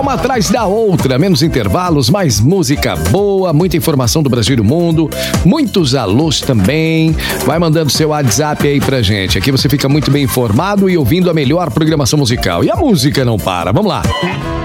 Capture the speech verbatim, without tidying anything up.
uma atrás da outra, menos intervalos, mais música boa, muita informação do Brasil e do mundo, muitos alôs também. Vai mandando seu WhatsApp aí pra gente. Aqui você fica muito bem informado e ouvindo a melhor programação musical. E a música não para. Vamos lá.